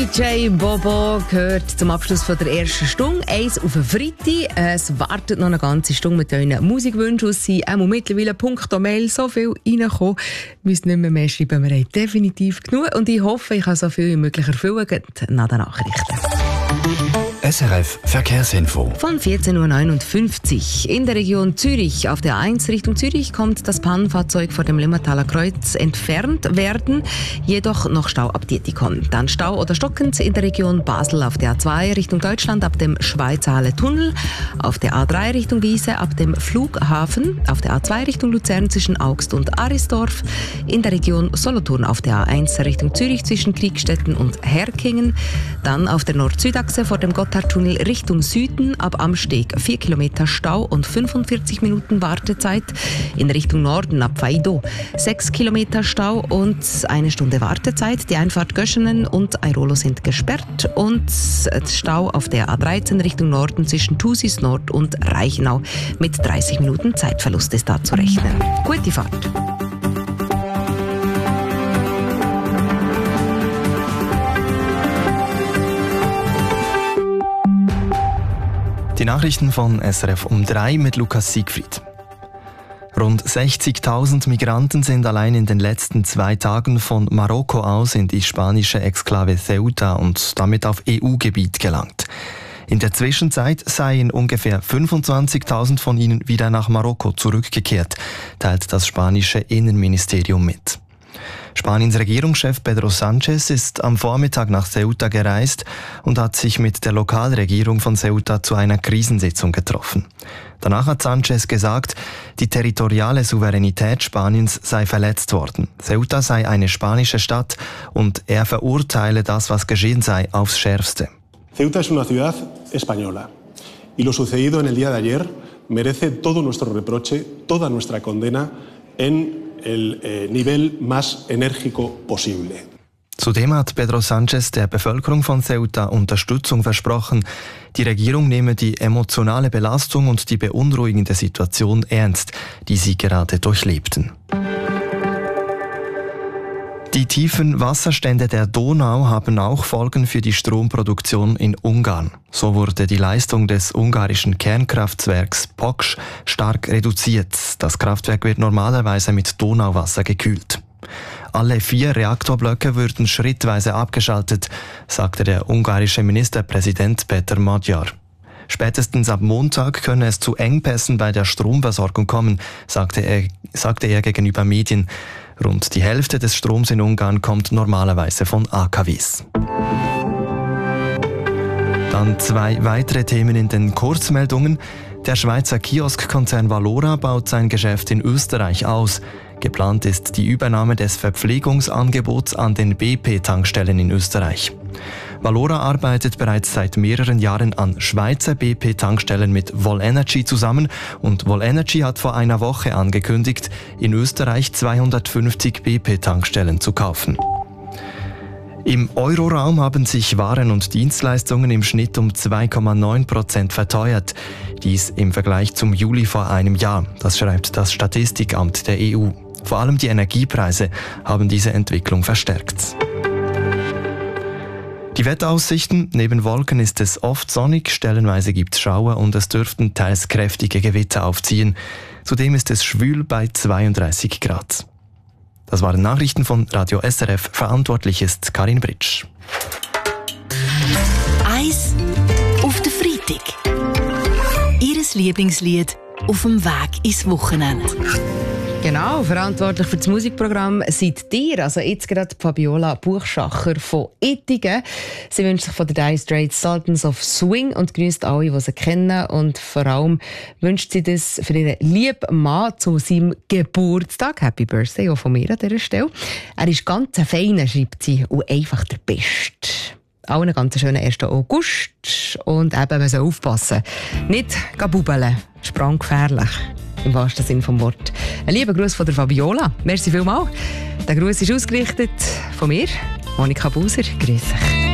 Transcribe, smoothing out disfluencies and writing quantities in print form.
DJ Bobo gehört zum Abschluss von der ersten Stunde. 1 auf den Freitag. Es wartet noch eine ganze Stunde mit euren Musikwünschen. Es sind auch mittlerweile punkto Mail so viel reingekommen. Wir müssen nicht mehr schreiben. Wir haben definitiv genug. Und ich hoffe, ich kann so viel wie möglich erfüllen nach den Nachrichten. SRF Verkehrsinfo. Von 14.59 Uhr in der Region Zürich. Auf der A1 Richtung Zürich kommt das Pannenfahrzeug vor dem Limmertaler Kreuz entfernt werden, jedoch noch Stau ab Dietikon. Dann Stau oder stockend in der Region Basel auf der A2 Richtung Deutschland ab dem Schweizer Halle Tunnel, auf der A3 Richtung Wiese ab dem Flughafen, auf der A2 Richtung Luzern zwischen Augst und Arisdorf, in der Region Solothurn auf der A1 Richtung Zürich zwischen Kriegstetten und Herkingen, dann auf der Nord-Süd-Achse vor dem Gotthardtunnel Richtung Süden ab Amsteg 4 Kilometer Stau und 45 Minuten Wartezeit. In Richtung Norden ab Faido 6 Kilometer Stau und 1 Stunde Wartezeit. Die Einfahrt Göschenen und Airolo sind gesperrt und Stau auf der A13 Richtung Norden zwischen Thusis Nord und Reichenau mit 30 Minuten Zeitverlust ist da zu rechnen. Gute Fahrt! Die Nachrichten von SRF um 3 mit Lukas Siegfried. Rund 60.000 Migranten sind allein in den letzten 2 Tagen von Marokko aus in die spanische Exklave Ceuta und damit auf EU-Gebiet gelangt. In der Zwischenzeit seien ungefähr 25.000 von ihnen wieder nach Marokko zurückgekehrt, teilt das spanische Innenministerium mit. Spaniens Regierungschef Pedro Sánchez ist am Vormittag nach Ceuta gereist und hat sich mit der Lokalregierung von Ceuta zu einer Krisensitzung getroffen. Danach hat Sánchez gesagt, die territoriale Souveränität Spaniens sei verletzt worden. Ceuta sei eine spanische Stadt und er verurteile das, was geschehen sei, aufs Schärfste. Ceuta es una ciudad española y lo sucedido en el día de ayer merece todo nuestro reproche, toda nuestra condena en el nivel más enérgico posible. Zudem hat Pedro Sánchez der Bevölkerung von Ceuta Unterstützung versprochen. Die Regierung nehme die emotionale Belastung und die beunruhigende Situation ernst, die sie gerade durchlebten. Die tiefen Wasserstände der Donau haben auch Folgen für die Stromproduktion in Ungarn. So wurde die Leistung des ungarischen Kernkraftwerks Poksch stark reduziert. Das Kraftwerk wird normalerweise mit Donauwasser gekühlt. Alle 4 Reaktorblöcke würden schrittweise abgeschaltet, sagte der ungarische Ministerpräsident Peter Magyar. Spätestens ab Montag könne es zu Engpässen bei der Stromversorgung kommen, sagte er gegenüber Medien. Rund die Hälfte des Stroms in Ungarn kommt normalerweise von AKWs. Dann 2 weitere Themen in den Kurzmeldungen. Der Schweizer Kioskkonzern Valora baut sein Geschäft in Österreich aus. Geplant ist die Übernahme des Verpflegungsangebots an den BP-Tankstellen in Österreich. Valora arbeitet bereits seit mehreren Jahren an Schweizer BP-Tankstellen mit Volenergy zusammen und Volenergy hat vor einer Woche angekündigt, in Österreich 250 BP-Tankstellen zu kaufen. Im Euroraum haben sich Waren und Dienstleistungen im Schnitt um 2,9% verteuert. Dies im Vergleich zum Juli vor einem Jahr. Das schreibt das Statistikamt der EU. Vor allem die Energiepreise haben diese Entwicklung verstärkt. Die Wetteraussichten: Neben Wolken ist es oft sonnig, stellenweise gibt es Schauer und es dürften teils kräftige Gewitter aufziehen. Zudem ist es schwül bei 32 Grad. Das waren Nachrichten von Radio SRF. Verantwortlich ist Karin Britsch. Eis auf den Freitag. Ihres Lieblingslied auf dem Weg ins Wochenende. Genau, verantwortlich für das Musikprogramm seid ihr, also jetzt gerade Fabiola Buchschacher von Ittigen. Sie wünscht sich von den Dire Straits Sultans of Swing und grüßt alle, die sie kennen. Und vor allem wünscht sie das für ihren lieben Mann zu seinem Geburtstag. Happy Birthday auch von mir an dieser Stelle. Er ist ganz ein feiner, schreibt sie, und einfach der Beste. Auch einen ganz schönen 1. August. Und eben, man soll aufpassen. Nicht bubeln, spranggefährlich. Im wahrsten Sinne des Wortes. Ein lieber Gruß von der Fabiola. Merci vielmals. Der Gruß ist ausgerichtet von mir, Monika Buser. Grüß dich.